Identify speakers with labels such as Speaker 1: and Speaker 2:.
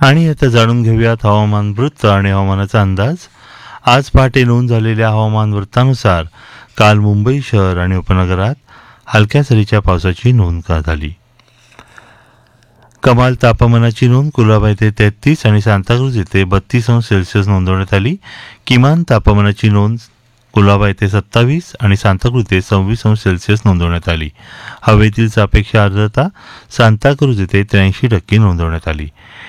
Speaker 1: आणि आता जाणून घेऊयात हवामान वृत्त आणि हवामानाचा अंदाज. आज पहाटे नोंद झालेल्या हवामान वृत्तानुसार काल मुंबई शहर आणि उपनगरात हलक्या सरीच्या पावसाची नोंद झाली. कमाल तापमानाची नोंद कुलाबा येथे 33 आणि सांताक्रूज येथे 32°C नोंदवण्यात आली. किमान तापमानाची नोंद कुलाबा येथे 27 आणि सांताक्रूज येथे 26°C नोंदवण्यात आली. हवेतील सापेक्ष आर्द्रता सांताक्रूज येथे 83% नोंदवण्यात आली.